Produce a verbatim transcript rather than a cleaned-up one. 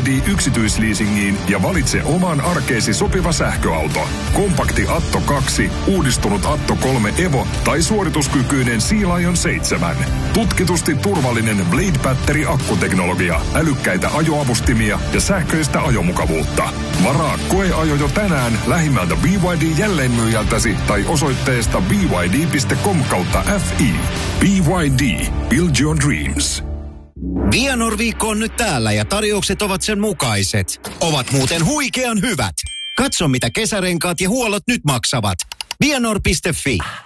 D yksityisleasingiin ja valitse omaan arkeesi sopiva sähköauto. Kompakti Atto kaksi, uudistunut Atto kolme Evo tai suorituskykyinen Sea Lion seitsemän. Tutkitusti turvallinen Blade-Battery-akkuteknologia, älykkäitä ajoavustimia ja sähköistä ajomukavuutta. Varaa koeajo jo tänään lähimmältä B Y D-jälleenmyyjältäsi tai osoitteesta b y d piste com kautta f i. B Y D. Build your dreams. Vianor-viikko on nyt täällä ja tarjoukset ovat sen mukaiset. Ovat muuten huikean hyvät. Katso mitä kesärenkaat ja huollot nyt maksavat. Vianor piste fi.